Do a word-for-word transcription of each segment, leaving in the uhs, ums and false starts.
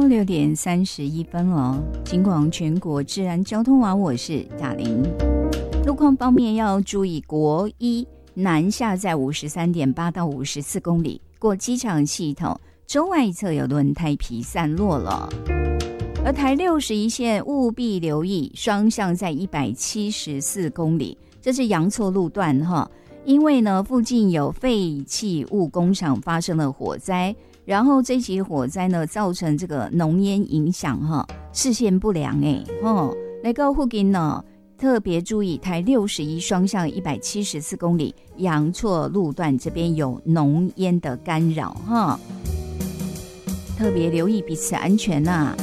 后六点三十一分了，警广全国治安交通网，我是雅玲。路况方面要注意，国一南下在五十三点八到五十四公里，过机场系统，中外侧有轮胎皮散落了。而台六十一线务必留意，双向在一百七十四公里，这是阳错路段哈，因为呢附近有废弃物工厂发生了火灾。然后这起火灾呢，造成这个浓烟影响哈，视线不良哎吼，那个附近呢特别注意台六十一双向一百七十四公里阳错路段这边有浓烟的干扰哈，特别留意彼此安全呐、啊。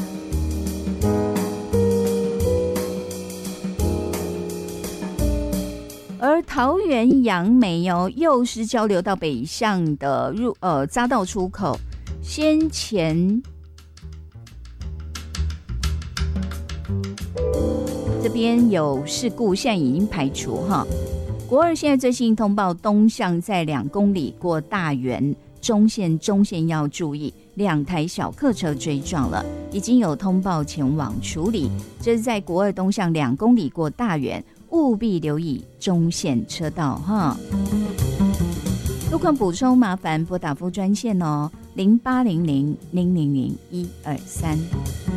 而桃园杨梅哦，又是交流到北向的入呃匝道出口。先前这边有事故，现在已经排除哈。国二现在最新通报，东向在两公里过大园，中线中线要注意，两台小客车追撞了，已经有通报前往处理。这是在国二东向两公里过大园，务必留意中线车道哈。路况补充，麻烦拨打服务专线哦。零八零零零零零一二三。